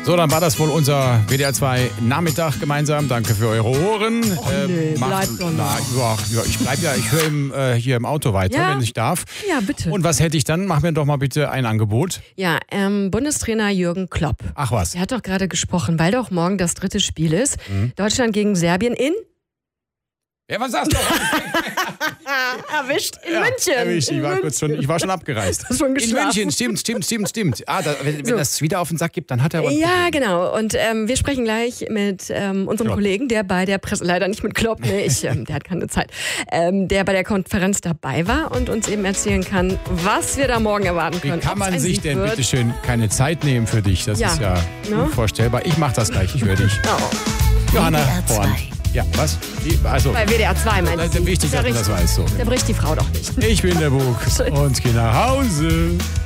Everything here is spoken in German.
So, dann war das wohl unser WDR 2 Nachmittag gemeinsam. Danke für eure Ohren. Bleibt doch noch. Ja, ich höre hier im Auto weiter, wenn ich darf. Ja, bitte. Und was hätte ich dann? Mach mir doch mal bitte ein Angebot. Ja, Bundestrainer Jürgen Klopp. Ach was. Er hat doch gerade gesprochen, weil doch morgen das 3. Spiel ist. Deutschland gegen Serbien in... Ja, was sagst du? Erwischt in München. Erwischt. Ich war schon abgereist. Hast schon in geschlafen. München, stimmt. Wenn das wieder auf den Sack gibt, dann hat er was. Ja, genau. Und wir sprechen gleich mit unserem Kollegen, der bei der Presse, leider nicht mit Klopp, der hat keine Zeit, der bei der Konferenz dabei war und uns eben erzählen kann, was wir da morgen erwarten können. Wie kann man sich denn bitte schön keine Zeit nehmen für dich? Das ist ja unvorstellbar. Ich mach das gleich, ich höre dich. Oh. Johanna Horn. Ja, was? Also, bei WDR 2 meinst du? Wichtig, dass man das weiß. So. Da bricht die Frau doch nicht. Ich bin der Bug und gehe nach Hause.